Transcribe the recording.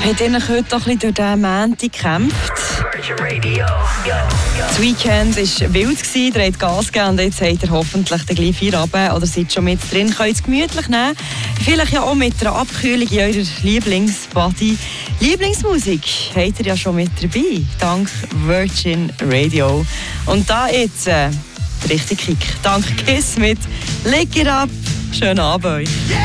Hat eigentlich heute doch ein bisschen durch den Montag gekämpft. Das Weekend war wild, ihr habt Gas gegeben und jetzt habt ihr hoffentlich den gleich Feierabend oder seid schon mit drin. Könnt es gemütlich nehmen. Vielleicht ja auch mit einer Abkühlung in eurer Lieblingsbody. Lieblingsmusik habt ihr ja schon mit dabei, dank Virgin Radio. Und da jetzt der richtige Kick. Dank Kiss mit Lick It Up. Schönen Abend euch.